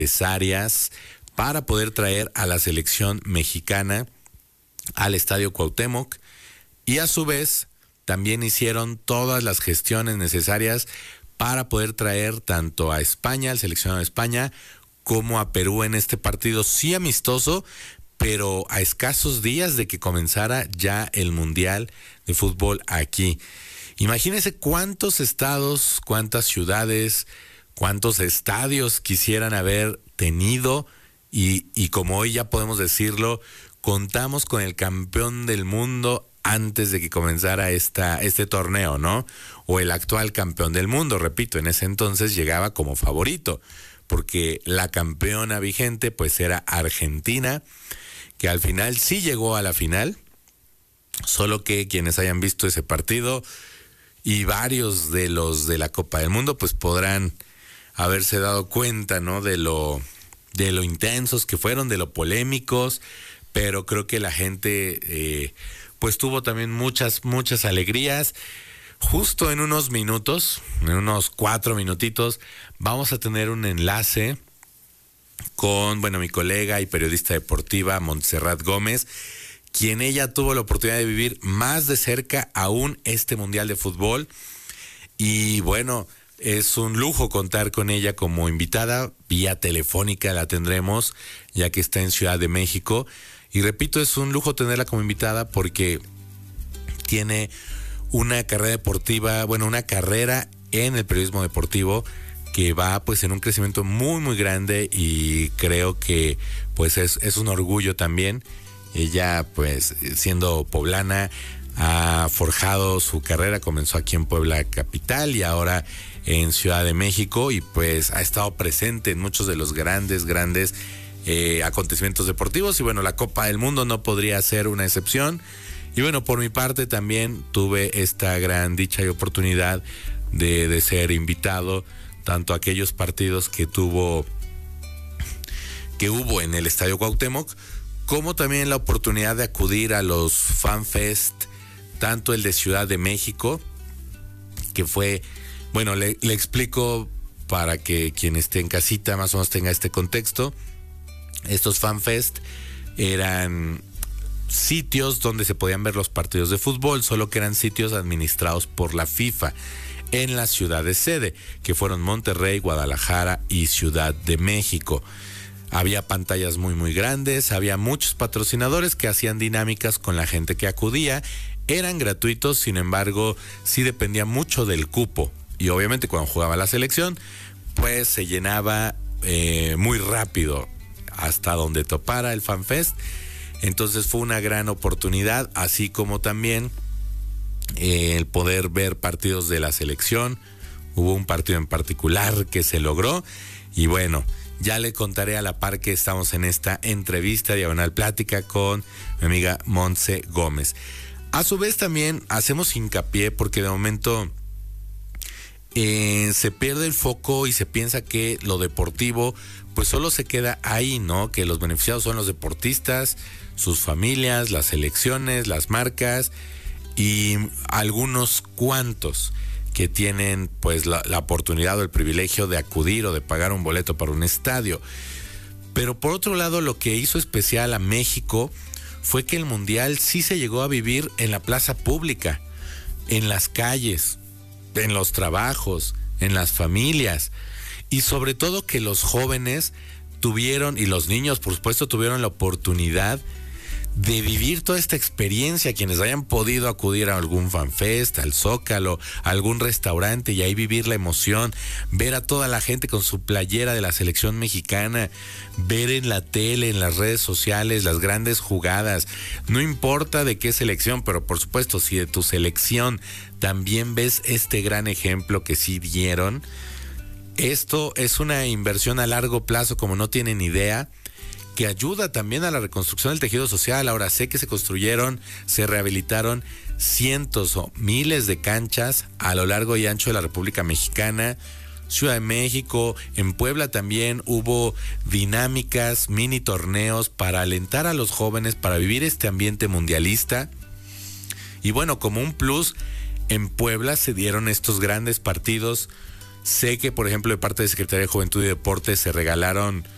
necesarias para poder traer a la selección mexicana al Estadio Cuauhtémoc, y a su vez también hicieron todas las gestiones necesarias para poder traer tanto a España, al seleccionado de España, como a Perú en este partido, sí amistoso, pero a escasos días de que comenzara ya el Mundial de Fútbol aquí. Imagínense cuántos estados, cuántas ciudades, cuántos estadios quisieran haber tenido, y como hoy ya podemos decirlo, contamos con el campeón del mundo antes de que comenzara este torneo, ¿no? O el actual campeón del mundo, repito, en ese entonces llegaba como favorito, porque la campeona vigente pues era Argentina, que al final sí llegó a la final, solo que quienes hayan visto ese partido y varios de los de la Copa del Mundo pues podrán haberse dado cuenta, ¿no? De lo intensos que fueron, de lo polémicos, pero creo que la gente pues tuvo también muchas alegrías. Justo en unos minutos, en unos 4 minutitos, vamos a tener un enlace con, mi colega y periodista deportiva Montserrat Gómez, quien ella tuvo la oportunidad de vivir más de cerca aún este Mundial de Fútbol. Y bueno, es un lujo contar con ella como invitada, vía telefónica la tendremos, ya que está en Ciudad de México. Y repito, es un lujo tenerla como invitada porque tiene una carrera deportiva, una carrera en el periodismo deportivo que va pues en un crecimiento muy grande, y creo que pues es un orgullo también. Ella pues siendo poblana ha forjado su carrera, comenzó aquí en Puebla capital y ahora en Ciudad de México, y pues ha estado presente en muchos de los grandes acontecimientos deportivos, y la Copa del Mundo no podría ser una excepción. Y por mi parte también tuve esta gran dicha y oportunidad de ser invitado tanto a aquellos partidos que hubo en el Estadio Cuauhtémoc, como también la oportunidad de acudir a los FanFest, tanto el de Ciudad de México, que fue, le explico para que quien esté en casita más o menos tenga este contexto. Estos FanFest eran sitios donde se podían ver los partidos de fútbol, solo que eran sitios administrados por la FIFA en las ciudades sede, que fueron Monterrey, Guadalajara y Ciudad de México. Había pantallas muy grandes, había muchos patrocinadores que hacían dinámicas con la gente que acudía, eran gratuitos, sin embargo, sí dependía mucho del cupo, y obviamente cuando jugaba la selección, pues se llenaba muy rápido hasta donde topara el FanFest. Entonces fue una gran oportunidad, así como también el poder ver partidos de la selección. Hubo un partido en particular que se logró, y ya le contaré a la par que estamos en esta entrevista diagonal plática con mi amiga Montse Gómez. A su vez también hacemos hincapié porque de momento se pierde el foco y se piensa que lo deportivo pues solo se queda ahí, ¿no? Que los beneficiados son los deportistas, sus familias, las selecciones, las marcas y algunos cuantos que tienen pues la oportunidad o el privilegio de acudir o de pagar un boleto para un estadio. Pero por otro lado, lo que hizo especial a México fue que el Mundial sí se llegó a vivir en la plaza pública, en las calles, en los trabajos, en las familias, y sobre todo que los jóvenes tuvieron, y los niños por supuesto, tuvieron la oportunidad de vivir toda esta experiencia. Quienes hayan podido acudir a algún FanFest, al Zócalo, a algún restaurante, y ahí vivir la emoción, ver a toda la gente con su playera de la selección mexicana, ver en la tele, en las redes sociales, las grandes jugadas, no importa de qué selección, pero por supuesto si de tu selección también ves este gran ejemplo que sí dieron. Esto es una inversión a largo plazo como no tienen idea, que ayuda también a la reconstrucción del tejido social. Ahora sé que se construyeron, se rehabilitaron cientos o miles de canchas a lo largo y ancho de la República Mexicana, Ciudad de México, en Puebla también hubo dinámicas, mini torneos para alentar a los jóvenes para vivir este ambiente mundialista. Y como un plus, en Puebla se dieron estos grandes partidos. Sé que, por ejemplo, de parte de Secretaría de Juventud y Deportes se regalaron